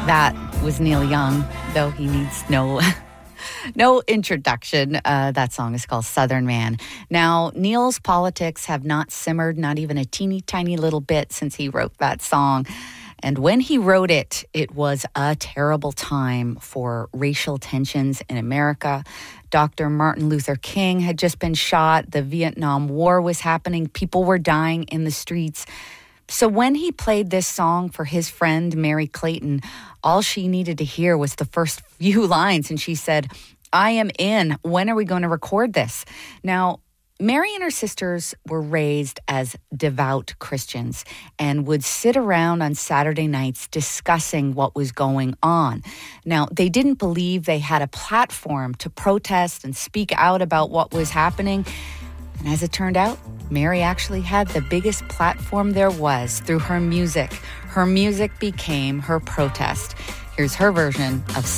That was Neil Young, though he needs no introduction. That song is called Southern Man. Now, Neil's politics have not simmered, not even a teeny tiny little bit since he wrote that song. And when he wrote it, it was a terrible time for racial tensions in America. Dr. Martin Luther King had just been shot. The Vietnam War was happening. People were dying in the streets. So when he played this song for his friend, Mary Clayton, all she needed to hear was the first few lines. And she said, "I am in. When are we going to record this?" Now, Mary and her sisters were raised as devout Christians and would sit around on Saturday nights discussing what was going on. Now, they didn't believe they had a platform to protest and speak out about what was happening. And as it turned out, Mary actually had the biggest platform there was through her music. Her music became her protest. Here's her version of